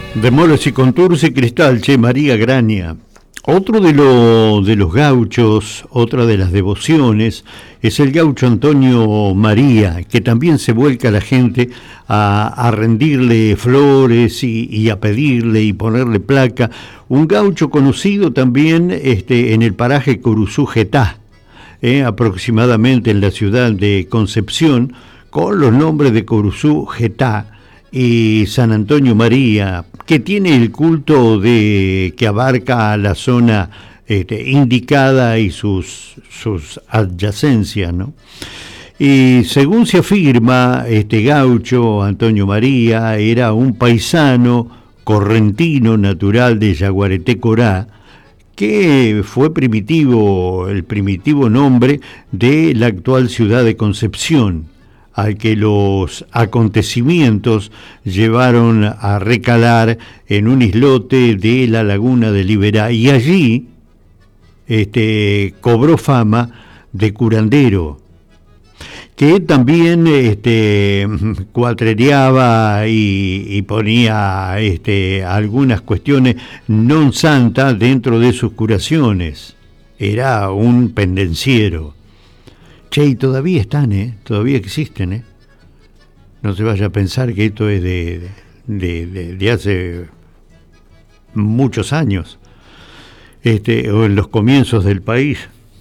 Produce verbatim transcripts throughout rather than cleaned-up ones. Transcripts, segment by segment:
De Moles y Contursi, Cristal, Che María Graña. Otro de, lo, de los gauchos, otra de las devociones, es el gaucho Antonio María, que también se vuelca a la gente a, a rendirle flores y, y a pedirle y ponerle placa. Un gaucho conocido también este, en el paraje Curuzú-Getá, eh, aproximadamente en la ciudad de Concepción, con los nombres de Curuzú-Getá y San Antonio María, que tiene el culto de que abarca la zona este, indicada y sus, sus adyacencias, ¿no? Y según se afirma, este gaucho Antonio María era un paisano correntino natural de Yaguareté Corá, que fue primitivo, el primitivo nombre de la actual ciudad de Concepción, al que los acontecimientos llevaron a recalar en un islote de la laguna de Liberá, y allí este, cobró fama de curandero, que también este, cuatrereaba y, y ponía este, algunas cuestiones non santas dentro de sus curaciones. Era un pendenciero. Che, y todavía están, ¿eh? Todavía existen, ¿eh? No se vaya a pensar que esto es de, de, de, de hace muchos años, este, o en los comienzos del país.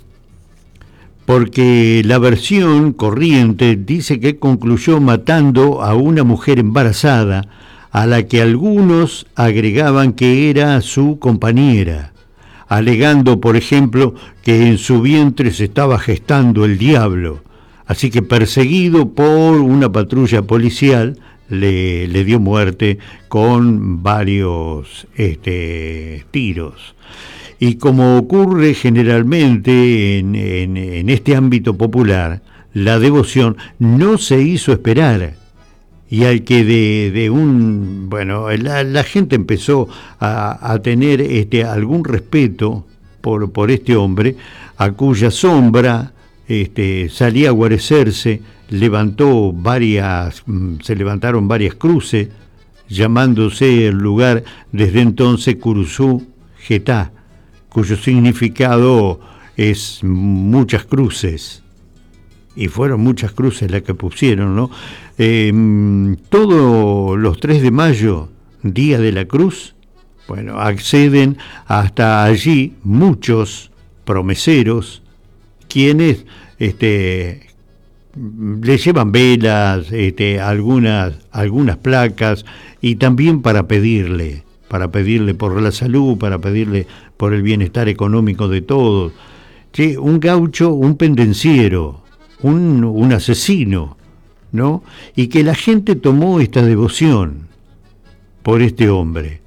Porque la versión corriente dice que concluyó matando a una mujer embarazada, a la que algunos agregaban que era su compañera, alegando, por ejemplo, que en su vientre se estaba gestando el diablo. Así que, perseguido por una patrulla policial, le, le dio muerte con varios este, tiros. Y como ocurre generalmente en, en, en este ámbito popular, la devoción no se hizo esperar. Y al que de, de un, bueno, la, la gente empezó a, a tener este, algún respeto por, por este hombre, a cuya sombra este, salía a guarecerse, levantó varias, se levantaron varias cruces, llamándose el lugar desde entonces Curuzú-Getá, cuyo significado es muchas cruces. Y fueron muchas cruces las que pusieron, ¿no? Eh, todos los tres de mayo, Día de la Cruz, bueno, acceden hasta allí muchos promeseros, quienes este, le llevan velas, este, algunas, algunas placas, y también para pedirle, para pedirle por la salud, para pedirle por el bienestar económico de todos. Che, un gaucho, un pendenciero, Un, un asesino, ¿no? Y que la gente tomó esta devoción por este hombre.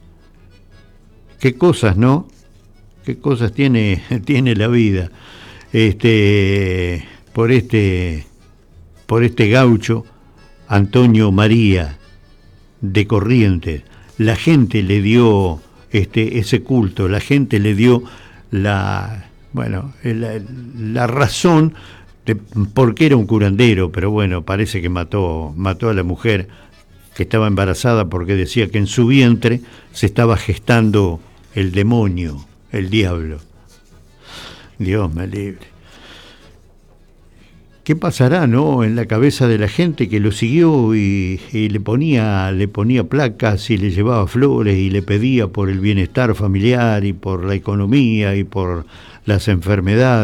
Qué cosas, ¿no? Qué cosas tiene, tiene la vida. Este, por este, por este gaucho Antonio María de Corrientes. La gente le dio este, ese culto, la gente le dio la, bueno, la, la razón de por qué era un curandero, pero bueno, parece que mató, mató a la mujer que estaba embarazada porque decía que en su vientre se estaba gestando el demonio, el diablo. Dios me libre. ¿Qué pasará, no, en la cabeza de la gente que lo siguió y, y le ponía, le ponía placas y le llevaba flores y le pedía por el bienestar familiar y por la economía y por las enfermedades?